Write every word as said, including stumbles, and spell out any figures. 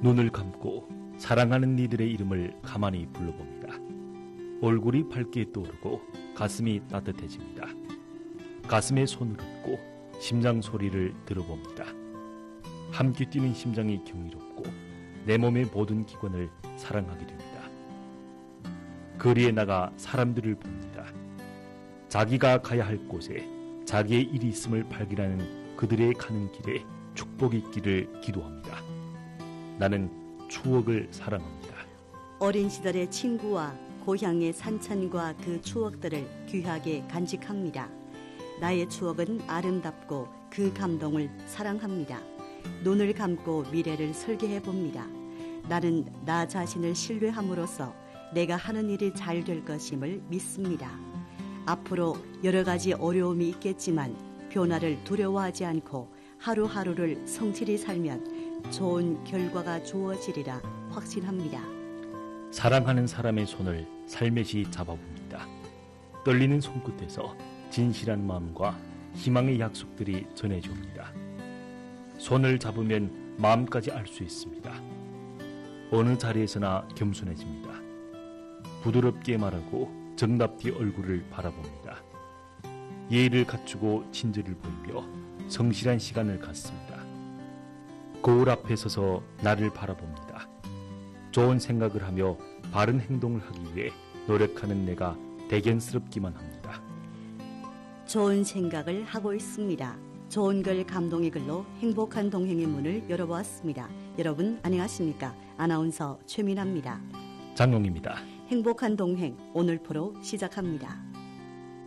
눈을 감고 사랑하는 이들의 이름을 가만히 불러봅니다. 얼굴이 밝게 떠오르고 가슴이 따뜻해집니다. 가슴에 손을 얹고 심장 소리를 들어봅니다. 함께 뛰는 심장이 경이롭고 내 몸의 모든 기관을 사랑하게 됩니다. 거리에 나가 사람들을 봅니다. 자기가 가야 할 곳에 자기의 일이 있음을 발견하는 그들의 가는 길에 축복이 있기를 기도합니다. 나는 추억을 사랑합니다. 어린 시절의 친구와 고향의 산천과 그 추억들을 귀하게 간직합니다. 나의 추억은 아름답고 그 감동을 사랑합니다. 눈을 감고 미래를 설계해 봅니다. 나는 나 자신을 신뢰함으로써 내가 하는 일이 잘 될 것임을 믿습니다. 앞으로 여러 가지 어려움이 있겠지만 변화를 두려워하지 않고 하루하루를 성실히 살면 좋은 결과가 주어지리라 확신합니다. 사랑하는 사람의 손을 살며시 잡아봅니다. 떨리는 손끝에서 진실한 마음과 희망의 약속들이 전해집니다. 손을 잡으면 마음까지 알 수 있습니다. 어느 자리에서나 겸손해집니다. 부드럽게 말하고 정답게 얼굴을 바라봅니다. 예의를 갖추고 친절을 보이며 성실한 시간을 갖습니다. 거울 앞에 서서 나를 바라봅니다. 좋은 생각을 하며 바른 행동을 하기 위해 노력하는 내가 대견스럽기만 합니다. 좋은 생각을 하고 있습니다. 좋은 글 감동의 글로 행복한 동행의 문을 열어보았습니다. 여러분 안녕하십니까? 아나운서 최민아입니다. 장용입니다. 행복한 동행 오늘 프로 시작합니다.